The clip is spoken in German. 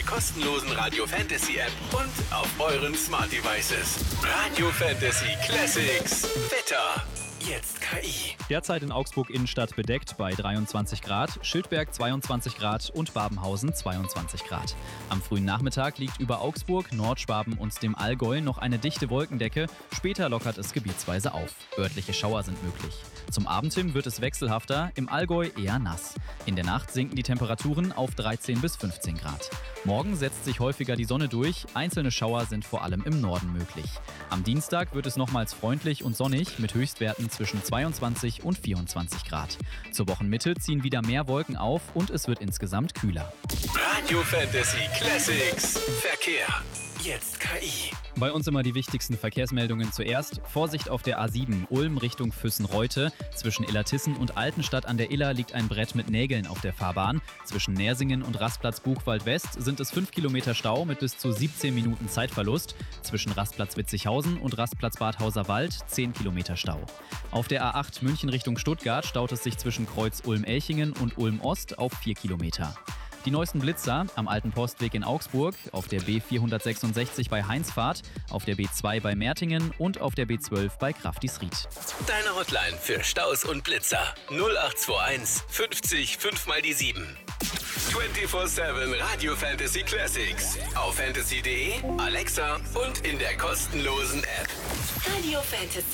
kostenlosen Radio Fantasy App und auf euren Smart Devices. Radio Fantasy Classics. Wetter. Jetzt KI. Derzeit in Augsburg Innenstadt bedeckt bei 23 Grad, Schildberg 22 Grad und Babenhausen 22 Grad. Am frühen Nachmittag liegt über Augsburg, Nordschwaben und dem Allgäu noch eine dichte Wolkendecke. Später lockert es gebietsweise auf. Örtliche Schauer sind möglich. Zum Abend hin wird es wechselhafter, im Allgäu eher nass. In der Nacht sinken die Temperaturen auf 13 bis 15 Grad. Morgen setzt sich häufiger die Sonne durch, einzelne Schauer sind vor allem im Norden möglich. Am Dienstag wird es nochmals freundlich und sonnig mit Höchstwerten zwischen 22 und 24 Grad. Zur Wochenmitte ziehen wieder mehr Wolken auf und es wird insgesamt kühler. Radio Fantasy Classics. Verkehr. Jetzt KI. Bei uns immer die wichtigsten Verkehrsmeldungen zuerst. Vorsicht auf der A7 Ulm Richtung Füssen-Reute. Zwischen Illertissen und Altenstadt an der Iller liegt ein Brett mit Nägeln auf der Fahrbahn. Zwischen Nersingen und Rastplatz Buchwald West sind es 5 Kilometer Stau mit bis zu 17 Minuten Zeitverlust. Zwischen Rastplatz Witzighausen und Rastplatz Bad Hauserwald 10 Kilometer Stau. Auf der A8 München Richtung Stuttgart staut es sich zwischen Kreuz Ulm-Elchingen und Ulm-Ost auf 4 Kilometer. Die neuesten Blitzer am Alten Postweg in Augsburg, auf der B466 bei Heinzfahrt, auf der B2 bei Mertingen und auf der B12 bei Kraftisried. Deine Hotline für Staus und Blitzer 0821 50 5 mal die 7. 24/7 Radio Fantasy Classics. Auf fantasy.de, Alexa und in der kostenlosen App. Radio Fantasy.